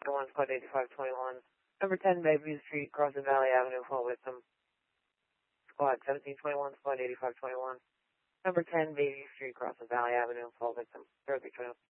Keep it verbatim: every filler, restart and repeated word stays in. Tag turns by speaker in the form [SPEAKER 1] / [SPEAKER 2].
[SPEAKER 1] one, squad eighty-five twenty-one. Number ten, Bayview Street, crossing Valley Avenue, fall victim. Squad seventeen twenty-one, squad eighty-five twenty-one. Number ten, Bayview Street, crossing Valley Avenue, fall victim. zero three twenty-one.